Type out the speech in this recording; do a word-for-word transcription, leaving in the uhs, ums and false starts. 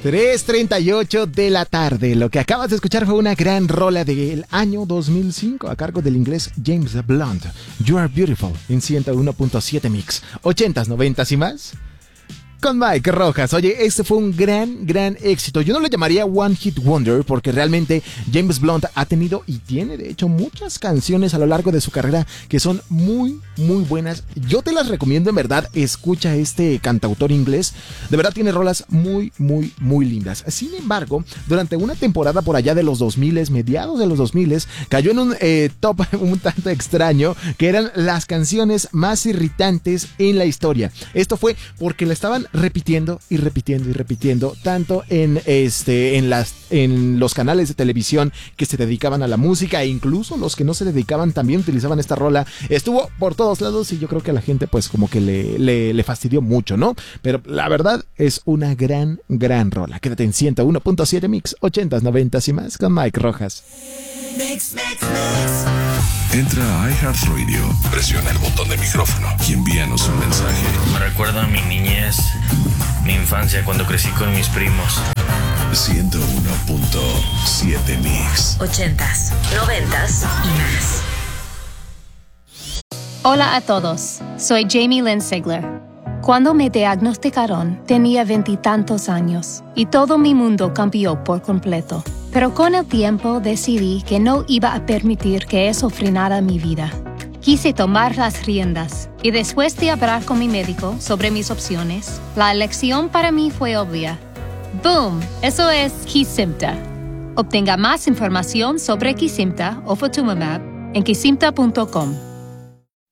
tres treinta y ocho de la tarde. Lo que acabas de escuchar fue una gran rola del año dos mil cinco a cargo del inglés James Blunt. You Are Beautiful en ciento uno punto siete Mix. ochentas, noventas y más. Con Mike Rojas. Oye, este fue un gran, gran éxito. Yo no lo llamaría One Hit Wonder porque realmente James Blunt ha tenido y tiene de hecho muchas canciones a lo largo de su carrera que son muy, muy buenas. Yo te las recomiendo, en verdad. Escucha a este cantautor inglés. De verdad tiene rolas muy, muy, muy lindas. Sin embargo, durante una temporada por allá de los dos mil, mediados de los dos mil, cayó en un eh, top un tanto extraño que eran las canciones más irritantes en la historia. Esto fue porque la estaban repitiendo y repitiendo y repitiendo tanto en este en las en los canales de televisión que se dedicaban a la música, e incluso los que no se dedicaban también utilizaban esta rola. Estuvo por todos lados y yo creo que a la gente pues como que le, le, le fastidió mucho, ¿no? Pero la verdad es una gran, gran rola. Quédate en ciento uno punto siete Mix, ochentas, noventas y más con Mike Rojas. Mix, mix, mix. Entra a iHeartRadio, presiona el botón de micrófono y envíanos un mensaje. Me recuerda a mi niñez, mi infancia cuando crecí con mis primos. ciento uno punto siete Mix. Ochentas, noventas y más. Hola a todos, soy Jamie Lynn Sigler. Cuando me diagnosticaron, tenía veintitantos años y todo mi mundo cambió por completo. Pero con el tiempo decidí que no iba a permitir que eso frenara mi vida. Quise tomar las riendas y después de hablar con mi médico sobre mis opciones, la elección para mí fue obvia. ¡Boom! Eso es Kesimpta. Obtenga más información sobre Kesimpta o Ofatumumab en kesimpta punto com.